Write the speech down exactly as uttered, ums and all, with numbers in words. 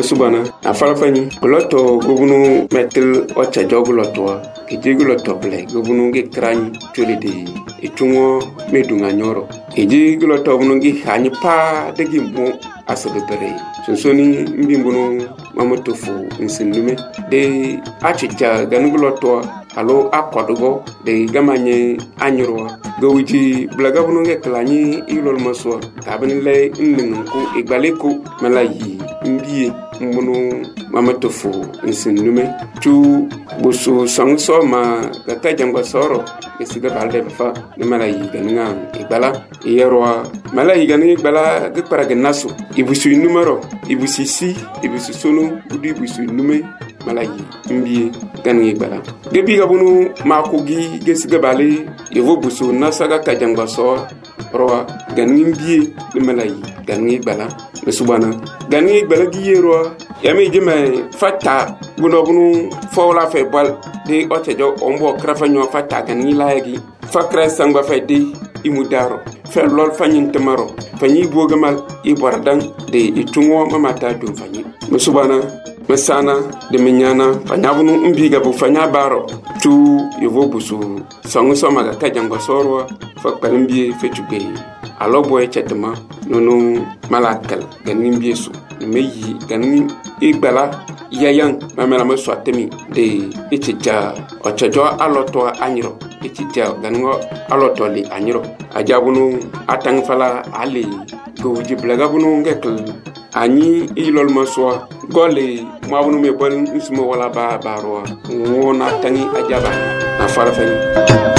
mesubana afala fani gloto gobunu metel ocha jogloto ejiguloto ble gobunu ge krani tolede etungo medunga nyoro ejiguloto bunu ge hanyi pa de gimbo asabere sonsoni mbimbuno mamotofu nsindume de achicha ganuguloto alo akodogo de gamanye anyurwa gowiji blaga bunu ge klani ilol maswa kabin le nningu igbaleko malayi mbiye mbunu mamotofu nsindume tu busu sangso ma kaka jangwa soro esiga balde fa ne malayi ganinga igbala yerwa malayi ganinga igbala ge paraga naso ibusu numero ibusu si ibusu solo budi ibusu nume malayi mbiye ganinga igbala gebi gabunu makugi gesiga bale yevo busu nasaga kajangwa soro roa ganinga mbiye ne malayi ganinga igbala mesubana ganinga igbala giyerwa yami jeme fata buno bunu fawla fe bal de otejo ombo krafa nyo fata ganinga layagi fakra sangba fe de imudaro fe lol fanyin tamaro fanyi bogamal ibordan de itungo mamata dum fanyi mesubana mesana de minyana fanyabunu mbiga bu fanya baro tu yevo busu sangu somaga kajango sorwa fakpalimbi fe tugbe alo boy chetma nono malakal ganin biesu meyi ganin igbala yayan mamela mo swatemi de ichija ochejo aloto anyiro ichija ganingo aloto li anyiro ajabunu atang fala ali goji blaga bunu ngekl ani ilol maswa gole mabunu me bol ismo wala ba barwa wona tangi ajaba na fala fani